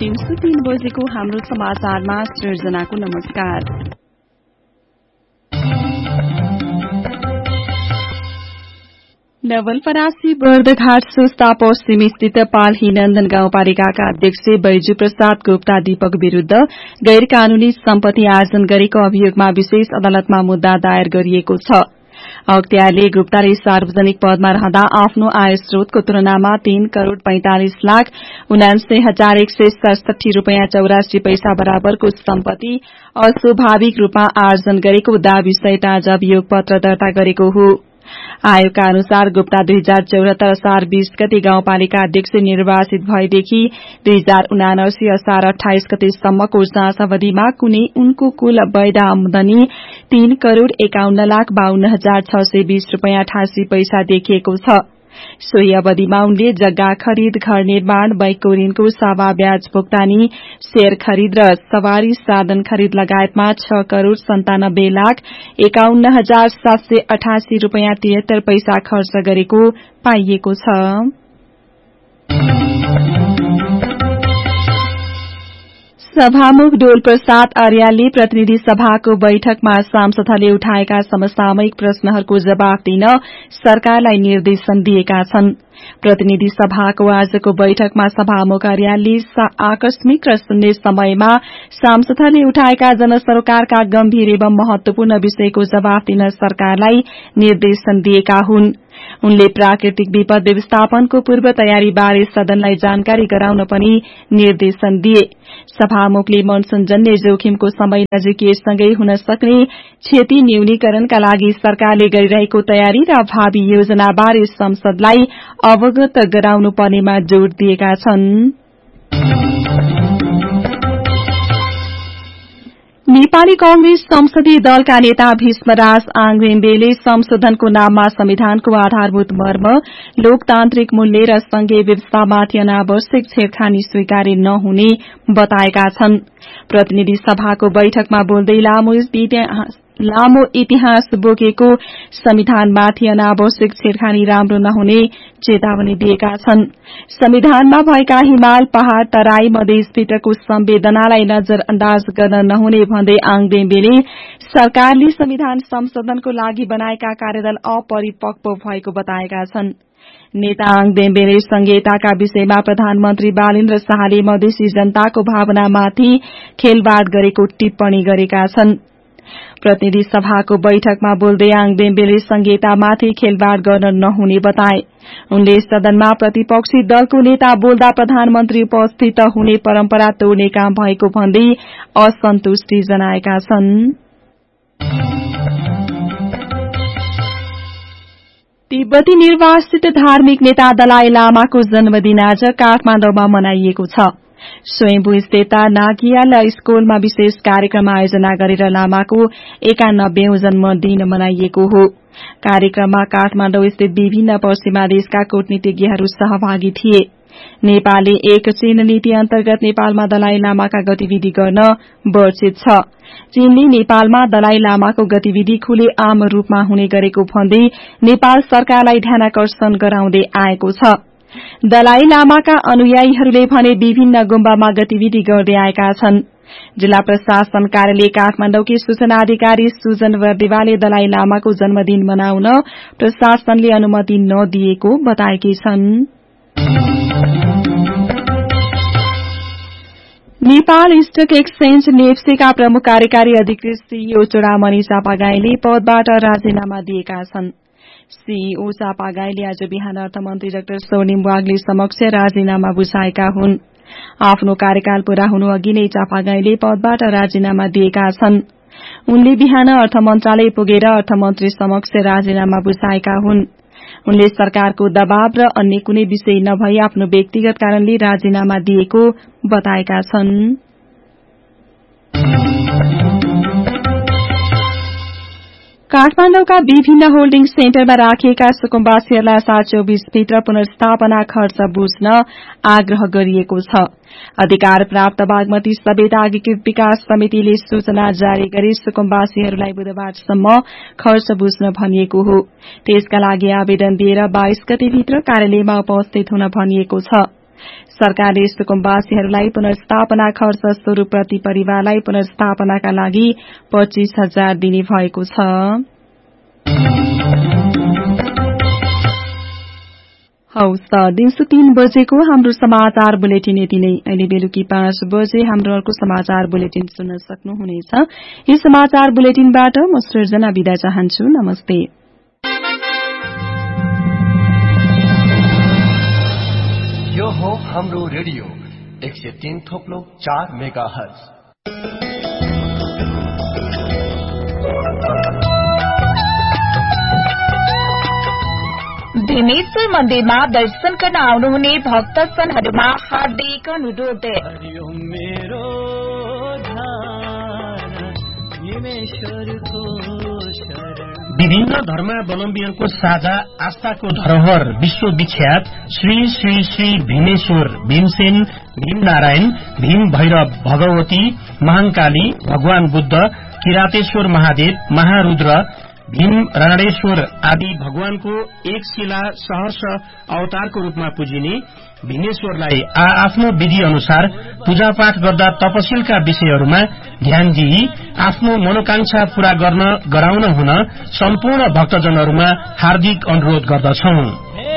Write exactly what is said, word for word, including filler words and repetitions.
दिउँसो तीन बजेको हाम्रो समाचारमा सृजनाको नमस्कार। नवलपरासी बर्दघाट सुस्ता पश्चिम स्थित पाल्ही नन्दन गाउँपालिकाका अध्यक्ष बैजू प्रसाद गुप्ता दीपक विरूद्ध गैर कानूनी सम्पत्ति आर्जन गरेको अभियोगमा विशेष अदालतमा मुद्दा दायर गरिएको छ। अख्तियारले गुप्ताले सार्वजनिक पदमा रहँदा आफ्नो आय स्रोतको तुलनामा तीन करोड़ पैंतालिस लाख उनान्सय हजार एक सय सडसठी रूपियाँ चौरासी पैसा बराबरको सम्पत्ति अस्वाभाविक रूपमा आर्जन गरेको दावी सहित आज अभियोग पत्र दर्ता गरेको हो। आयोगका अनुसार गुप्ता दुई हजार चौहत्तर असार बीस गते गाउँपालिका अध्यक्ष निर्वाचित भएदेखि दुई हजार उनासी असार अठाइस गतेसम्मको जाँच अवधिमा कुनै उनको कुल वैध आमदनी तीन करोड़ एकाउन्न लाख बाहन्न हजार छ सय बीस रूपियाँ अठासी पैसा देखिएको छ। सोही अवधिमा उनले जग्गा खरिद, घर निर्माण, बैंकको ऋणको सावा ब्याज भुक्तानी, शेयर खरिद र सवारी साधन खरिद लगायतमा छ करोड़ सन्तानब्बे लाख एकाउन्न हजार सात सय अठासी रूपियाँ तिहत्तर पैसा खर्च गरेको पाइएको छ। सभामुख डोल प्रसाद अर्यालले प्रतिनिधि सभाको बैठकमा सांसदहरूले उठाएका समसामयिक प्रश्नहरूको जवाब दिन सरकारलाई निर्देशन दिएका छन्। प्रतिनिधि सभाको आजको बैठकमा सभामुख अर्यालले आकस्मिक र शून्य समयमा सांसदहरूले उठाएका जनसरोकारका गम्भीर एवं महत्वपूर्ण विषयको जवाब दिन सरकारलाई निर्देशन दिएका हुन्। उनले प्राकृतिक विपद व्यवस्थापनको पूर्व तयारी बारे सदनलाई जानकारी गराउन पनि निर्देशन दिए। सभामुखले मनसूनजन्य जोखिमको समय नजिकिएसँगै हुन सक्ने क्षति न्यूनीकरणका लागि सरकारले गरिरहेको तयारी र भावी योजनाबारे संसदलाई अवगत गराउनु पर्नेमा जोड़ दिएका छन्। नेपाली कांग्रेस संसदीय दलका नेता भीष्मराज आङरेम्बेले संशोधनको नाममा संविधानको आधारभूत मर्म, लोकतान्त्रिक मूल्य र संघीय व्यवस्थामाथि अनावश्यक छेड़खानी स्वीकार्य नहुने बताएका छन्। प्रतिनिधि सभाको बैठकमा बोल्दै लामो इतिहास लामो इतिहास बोकेको संविधानमाथि अनावश्यक छेड़खानी राम्रो नहुने चेतावनी दिएका छन्। संविधानमा भएका हिमाल, पहाड़, तराई, मधेसभित्रको संवेदनालाई नजरअन्दाज गर्न नहुने भन्दै आङदेम्बेले सरकारले संविधान संशोधनको लागि बनाएका कार्यदल अपरिपक्व भएको बताएका छन्। नेता आङदेम्बेले संघीयताका विषयमा प्रधानमन्त्री बालेन्द्र शाहले मधेसी जनताको भावनामाथि खेलवाड़ गरेको टिप्पणी गरेका छन्। प्रतिनिधि सभाको बैठकमा बोल्दै आङदेम्बेले संघीयतामाथि खेलवाड़ गर्न नहुने बताए। उनले सदनमा प्रतिपक्षी दलको नेता बोल्दा प्रधानमन्त्री उपस्थित हुने परम्परा तोड्ने काम भएको भन्दै असन्तुष्टि जनाएका छन्। तिब्बती निर्वासित धार्मिक नेता दलाई लामाको जन्मदिन आज काठमाडौँमा मनाइएको छ। स्वयम्भू स्थित नागियाल स्कूलमा विशेष कार्यक्रम आयोजना गरेर लामाको एकानब्बेऔं जन्मदिन मनाइएको हो। कार्यक्रममा काठमाडौँ स्थित विभिन्न पश्चिमा देशका कूटनीतिज्ञहरू सहभागी थिए। नेपालले एक चीन नीति अन्तर्गत नेपालमा दलाई लामाका गतिविधि गर्न वर्षित छ। चीनले नेपालमा दलाई लामाको गतिविधि खुले आम रूपमा हुने गरेको भन्दै नेपाल सरकारलाई ध्यानाकर्षण गराउँदै आएको छ। दलाई लामाका अनुयायीहरूले भने विभिन्न गुम्बामा गतिविधि गर्दै आएका छन्। जिल्ला प्रशासन कार्यालय काठमाडौँकी सूचना अधिकारी सुजन वर्देवाले दलाई लामाको जन्मदिन मनाउन प्रशासनले अनुमति नदिएको बताएकी छन्। नेपाल स्टक एक्सचेन्ज नेप्सेका प्रमुख कार्यकारी अधिकृत सीईओ चूडामणि चापागाईले पदबाट राजीनामा दिएका छन्। सीईओ चापागाईले आज बिहान अर्थमन्त्री डाक्टर स्वर्णिम वाग्ले समक्ष राजीनामा बुझाएका हुन्। आफ्नो कार्यकाल पूरा हुनु अघि नै चापागाईले पदबाट राजीनामा दिएका छन्। उनले बिहान अर्थ मन्त्रालय पुगेर अर्थमन्त्री समक्ष राजीनामा बुझाएका हुन्। उनले सरकारको दबाव र अन्य कुनै विषय नभई आफ्नो व्यक्तिगत कारणले राजीनामा दिएको बताएका छन्। काठमाडौँका विभिन्न होल्डिङ सेन्टरमा राखिएका सुकुम्बासीहरूलाई असार चौबीस भित्र पुनर्स्थापना खर्च बुझ्न आग्रह गरिएको छ। अधिकार प्राप्त बागमती सभ्यता एकीकृत विकास समितिले सूचना जारी गरी सुकुम्बासीहरूलाई बुधबारसम्म खर्च बुझ्न भनिएको हो। त्यसका लागि आवेदन दिएर बाइस गते भित्र कार्यालयमा उपस्थित हुन भनिएको छ। सरकारले सुकुम्बासीहरूलाई पुनर्स्थापना खर्च स्वरूप प्रति परिवारलाई पुनर्स्थापनाका लागि पच्चीस हजार दिने भएको छ। हौस् त दिउँसो तीन बजेको हाम्रो समाचार बुलेटिन यति नै। अहिले बेलुकी पाँच बजे हाम्रो अर्को समाचार बुलेटिन सुन्न सक्नुहुनेछ। यस समाचार बुलेटिनबाट म सृजना बिदा चाहन्छु। नमस्ते। यो हो हाम्रो रेडियो एक सय तीन थोप्लो चार मेगा हर्ज। भीमेश्वर मन्दिरमा दर्शन गर्न आउनुहुने भक्तजनहरूमा हार्दिक अनुरोध। विभिन्न धर्मावलम्बीहरूको साझा आस्थाको धरोहर विश्वविख्यात श्री श्री श्री भीमेश्वर भीमसेन भीमनारायण भीम भैरव भगवती महाकाली भगवान बुद्ध किरातेश्वर महादेव महारुद्र भीम राणेश्वर आदि भगवानको एक शिला सहर्ष अवतारको रूपमा पूजिने भीमेश्वरलाई आ आफ्नो विधि अनुसार पूजापाठ गर्दा तपशीलका विषयहरूमा ध्यान दिई आफ्नो मनोकांक्षा पूरा गर्न गराउन हुन सम्पूर्ण भक्तजनहरूमा हार्दिक अनुरोध गर्दछौं।